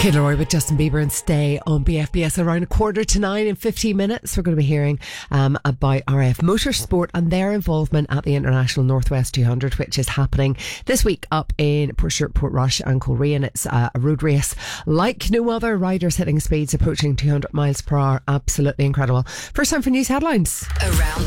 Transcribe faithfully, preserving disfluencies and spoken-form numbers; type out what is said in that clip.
Kid Laroi with Justin Bieber and Stay on B F B S around a quarter to nine. In fifteen minutes we're going to be hearing um, about R F Motorsport and their involvement at the International Northwest two hundred, which is happening this week up in Portstewart, Portrush and Coleraine. It's uh, a road race like no other. Riders hitting speeds approaching two hundred miles per hour. Absolutely incredible. First time for news headlines. Around